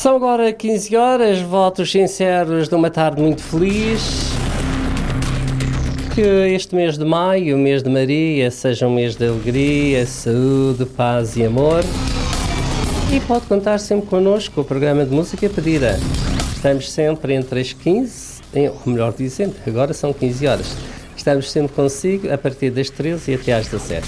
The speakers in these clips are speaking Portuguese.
São agora 15 horas, votos sinceros de uma tarde muito feliz. Que este mês de maio, o mês de Maria, seja um mês de alegria, saúde, paz e amor. E pode contar sempre connosco, o programa de música pedida. Estamos sempre entre as 15, ou melhor dizendo, agora são 15 horas. Estamos sempre consigo a partir das 13 e até às 17.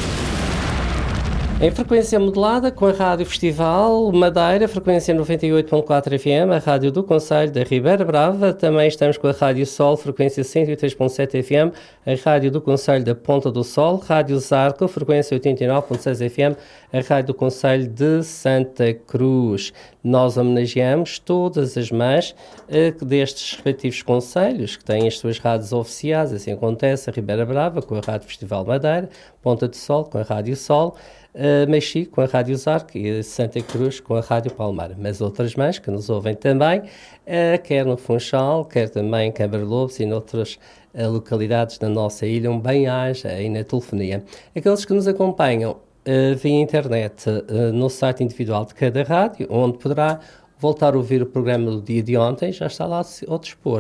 Em frequência modulada com a Rádio Festival Madeira, frequência 98.4 FM, a Rádio do Concelho da Ribeira Brava. Também estamos com a Rádio Sol, frequência 103.7 FM, a Rádio do Concelho da Ponta do Sol, Rádio Zarco, frequência 89.6 FM, a Rádio do Concelho de Santa Cruz. Nós homenageamos todas as mães destes respectivos concelhos, que têm as suas rádios oficiais. Assim acontece a Ribeira Brava com a Rádio Festival Madeira, Ponta do Sol com a Rádio Sol, Mexi com a Rádio Zarco e Santa Cruz com a Rádio Palmar. Mas outras mães que nos ouvem também, quer no Funchal, quer também em Câmara Lobos e noutras localidades da nossa ilha, um bem-aja aí na telefonia. Aqueles que nos acompanham via internet no site individual de cada rádio, onde poderá voltar a ouvir o programa do dia de ontem, já está lá ao dispor.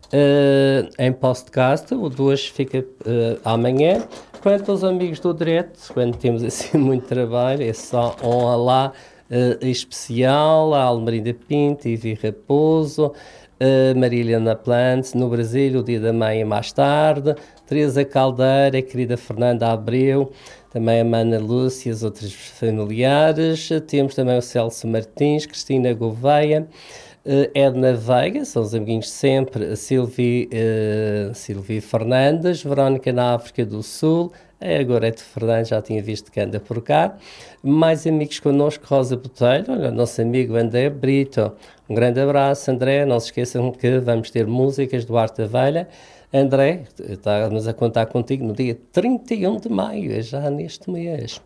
Em podcast, o de hoje fica amanhã. Quanto aos amigos do direto, quando temos assim muito trabalho, é só um alá especial, a Almerinda Pinto, Ivi Raposo, Marília Plante, no Brasil, o Dia da Mãe mais tarde, Teresa Caldeira, a querida Fernanda Abreu, também a Mana Lúcia e as outras familiares. Temos também o Celso Martins, Cristina Gouveia, Edna Veiga, são os amiguinhos de sempre, Silvia Fernandes, Verónica na África do Sul, a Gorete Fernandes, já tinha visto que anda por cá. Mais amigos connosco, Rosa Botelho, olha, nosso amigo André Brito, um grande abraço, André. Não se esqueçam que vamos ter músicas do Arte Velha. André, estamos a contar contigo no dia 31 de maio, é já neste mês.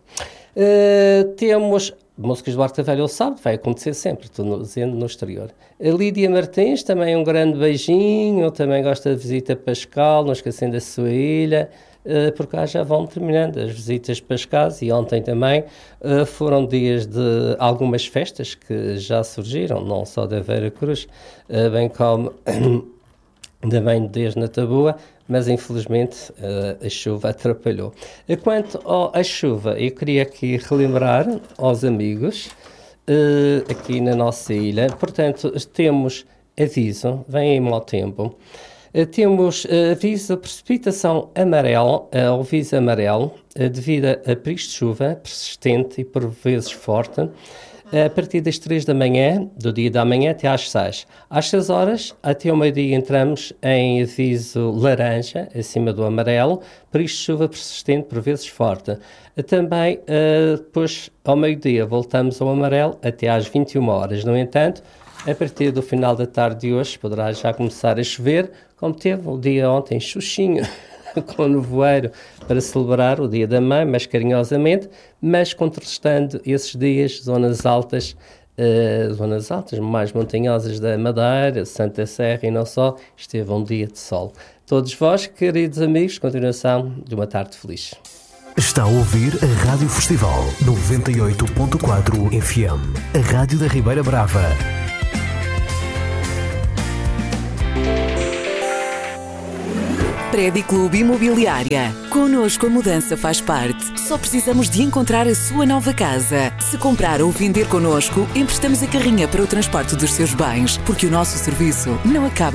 Temos músicas do Arte Velha ao sábado, vai acontecer sempre, estou dizendo no exterior. A Lídia Martins, também um grande beijinho, também gosta de visita pascal, não esquecendo da sua ilha. Por cá já vão terminando as visitas pascais e ontem também foram dias de algumas festas que já surgiram, não só da Vera Cruz, bem como também desde na Taboa, mas infelizmente a chuva atrapalhou. Quanto à chuva, eu queria aqui relembrar aos amigos aqui na nossa ilha, portanto, temos aviso, vem aí mau tempo, temos aviso de precipitação amarelo, aviso amarelo, devido a perigos de chuva persistente e por vezes forte, a partir das 3 da manhã, do dia da manhã até às 6. Às 6 horas, até ao meio-dia, entramos em aviso laranja, acima do amarelo, perigos de chuva persistente, por vezes forte. Também, depois, ao meio-dia, voltamos ao amarelo até às 21 horas. No entanto, a partir do final da tarde de hoje, poderá já começar a chover, como teve o dia ontem, xuxinho, com nevoeiro, para celebrar o Dia da Mãe, mais carinhosamente, mas contrastando esses dias, zonas altas, mais montanhosas da Madeira, Santa Serra e não só, esteve um dia de sol. Todos vós, queridos amigos, continuação de uma tarde feliz. Está a ouvir a Rádio Festival 98.4 FM, a Rádio da Ribeira Brava. Prédio Clube Imobiliária. Connosco a mudança faz parte. Só precisamos de encontrar a sua nova casa. Se comprar ou vender connosco, emprestamos a carrinha para o transporte dos seus bens, porque o nosso serviço não acaba